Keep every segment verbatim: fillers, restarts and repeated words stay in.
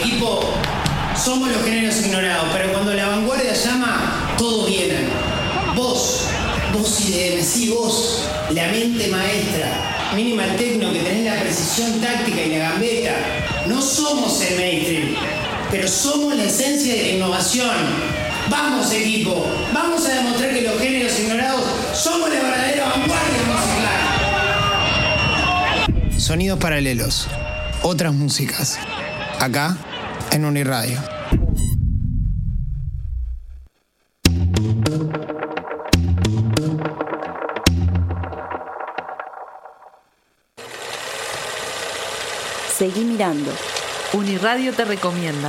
Equipo, somos los géneros ignorados, pero cuando la vanguardia llama, todos vienen. Vos, vos I D M, sí, vos, la mente maestra, Minimal Techno, que tenés la precisión táctica y la gambeta. No somos el mainstream, pero somos la esencia de la innovación. Vamos, equipo, vamos a demostrar que los géneros ignorados somos la verdadera vanguardia musical. Sonidos paralelos, otras músicas, acá en Uniradio. Seguí mirando. Uniradio te recomienda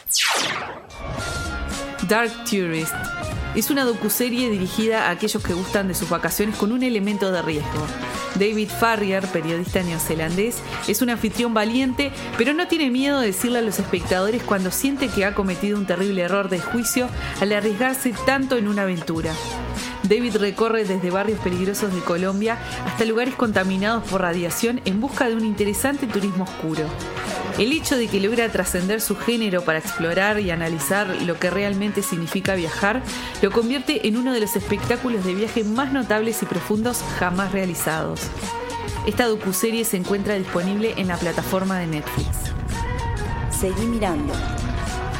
Dark Tourist. Es una docuserie dirigida a aquellos que gustan de sus vacaciones con un elemento de riesgo. David Farrier, periodista neozelandés, es un anfitrión valiente, pero no tiene miedo de decirle a los espectadores cuando siente que ha cometido un terrible error de juicio al arriesgarse tanto en una aventura. David recorre desde barrios peligrosos de Colombia hasta lugares contaminados por radiación en busca de un interesante turismo oscuro. El hecho de que logra trascender su género para explorar y analizar lo que realmente significa viajar lo convierte en uno de los espectáculos de viaje más notables y profundos jamás realizados. Esta docuserie se encuentra disponible en la plataforma de Netflix. Seguí mirando.